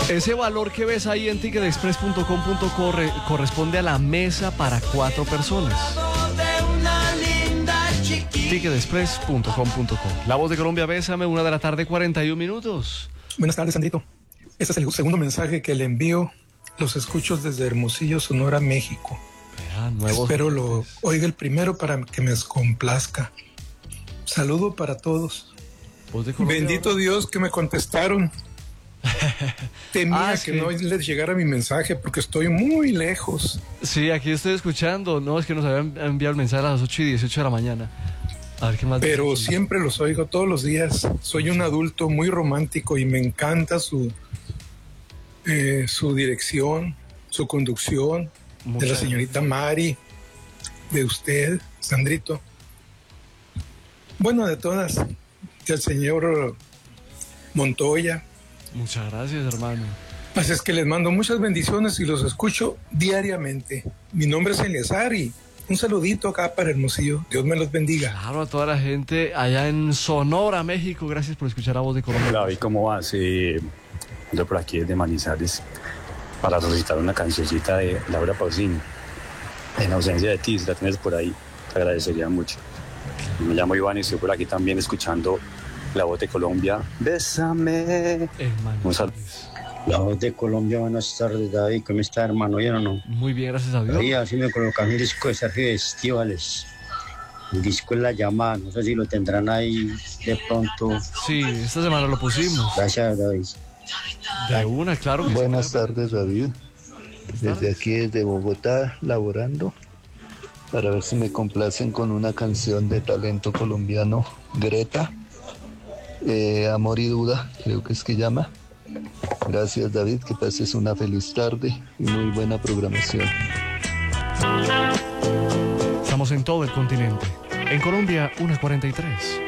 Ese valor que ves ahí en ticketexpress.com.co corresponde a la mesa para 4 personas. Ticketexpress.com.co. La Voz de Colombia, bésame, 1:41 PM. Buenas tardes, Sandrito. Este es el segundo mensaje que le envío. Los escucho desde Hermosillo, Sonora, México. Espero lo oiga el primero para que me complazca. Saludo para todos. Bendito Dios que me contestaron. Temía que no les llegara mi mensaje porque estoy muy lejos. Sí, aquí estoy escuchando. No, es que nos habían enviado el mensaje a las 8:18 de la mañana. A ver qué más. Pero siempre los oigo todos los días. Soy un adulto muy romántico y me encanta su dirección, su conducción, de la señorita Mari, de usted, Sandrito. Bueno, de todas, del señor Montoya. Muchas gracias, hermano. Así es que les mando muchas bendiciones y los escucho diariamente. Mi nombre es Eleazar y un saludito acá para Hermosillo. Dios me los bendiga. Claro, a toda la gente allá en Sonora, México. Gracias por escuchar a Voz de Colombia. Hola, David, ¿cómo vas? Yo por aquí desde Manizales para solicitar una cancioncita de Laura Pausini. En ausencia de ti, si la tienes por ahí, te agradecería mucho. Me llamo Iván y estoy por aquí también escuchando La Voz de Colombia. Bésame. Un saludo. La Voz de Colombia, buenas tardes, David. ¿Cómo está, hermano? ¿Bien o no? Muy bien, gracias a Dios. Ahí así me colocan un disco de Sergio Estíbales. El disco es La Llamada. No sé si lo tendrán ahí de pronto. Sí, esta semana lo pusimos. Gracias, David. De una, claro. Que buenas tardes, David. Desde aquí, desde Bogotá, laborando, para ver si me complacen con una canción de talento colombiano, Greta, Amor y Duda, creo que es que llama. Gracias, David, que pases una feliz tarde y muy buena programación. Estamos en todo el continente. En Colombia, 1:43.